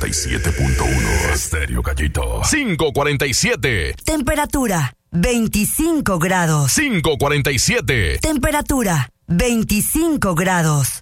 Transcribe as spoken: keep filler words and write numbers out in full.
y siete punto uno. Estéreo Gallito. cinco cuarenta y siete. Temperatura veinticinco grados. cinco cuarenta y siete. Temperatura veinticinco grados.